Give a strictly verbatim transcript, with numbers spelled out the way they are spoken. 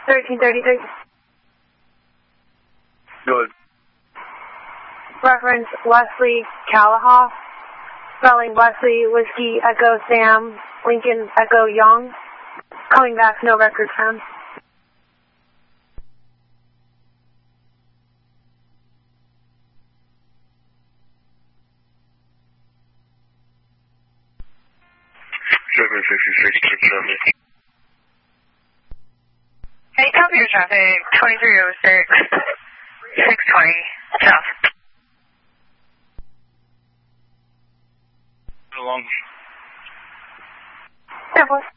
thirteen thirty-three. Good. Reference Wesley Calahoff. Spelling Wesley, Whiskey, Echo, Sam, Lincoln, Echo, Young. Coming back, no record found. seven sixty-six, seven. Hey, copy your traffic, twenty-three oh six, six twenty, south. Along. Yeah, boy.